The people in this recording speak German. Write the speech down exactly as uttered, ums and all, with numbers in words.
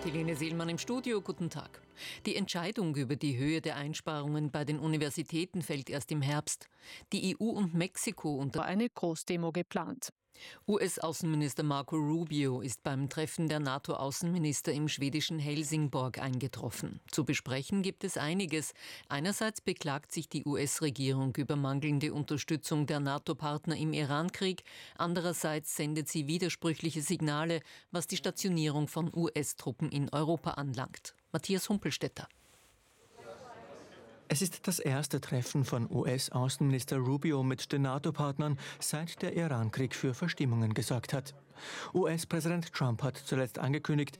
Helene Seelmann im Studio, guten Tag. Die Entscheidung über die Höhe der Einsparungen bei den Universitäten fällt erst im Herbst. Die E U und Mexiko unter eine Großdemo geplant. U S-Außenminister Marco Rubio ist beim Treffen der NATO-Außenminister im schwedischen Helsingborg eingetroffen. Zu besprechen gibt es einiges. Einerseits beklagt sich die U S-Regierung über mangelnde Unterstützung der NATO-Partner im Irankrieg. Andererseits sendet sie widersprüchliche Signale, was die Stationierung von U S-Truppen in Europa anlangt. Matthias Humpelstädter. Es ist das erste Treffen von U S-Außenminister Rubio mit den NATO-Partnern, seit der Irankrieg für Verstimmungen gesorgt hat. U S-Präsident Trump hat zuletzt angekündigt,